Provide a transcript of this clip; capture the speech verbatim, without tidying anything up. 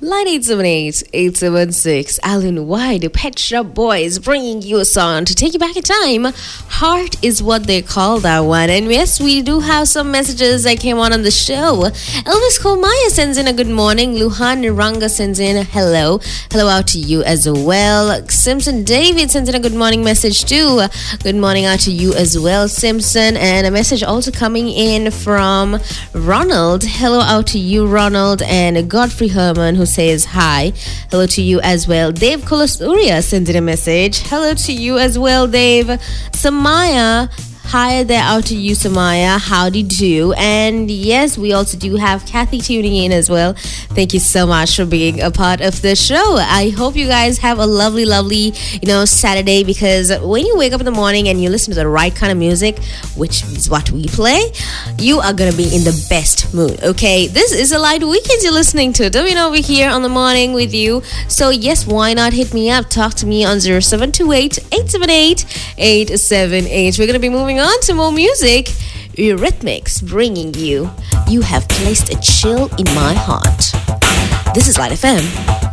Line eight seven eight, eight seven six, Alan White, the Pet Shop Boys, bringing you a song to take you back in time. Heart is what they call that one. And yes, we do have some messages that came on on the show. Elvis Kolmaya sends in a good morning. Luhan Niranga sends in a hello. Hello out to you as well. Simpson David sends in a good morning message too. Good morning out to you as well, Simpson. And a message also coming in from Ronald. Hello out to you, Ronald. And Godfrey Herman, who says hi. Hello to you as well. Dave Kolasuria sends in a message. Hello to you as well, Dave. Samaya, hi there out to you, Samaya. Howdy do. And yes, we also do have Kathy tuning in as well. Thank you so much for being a part of the show. I hope you guys have a lovely, lovely, you know, Saturday, because when you wake up in the morning and you listen to the right kind of music, which is what we play, you are going to be in the best mood, okay? This is a Light Weekends you're listening to. Domino over here on the morning with you. So yes, why not hit me up? Talk to me on zero seven two eight, eight seven eight, eight seven eight. We're going to be moving on to more music. Eurythmics bringing you You Have Placed a Chill in My Heart. This is Light F M.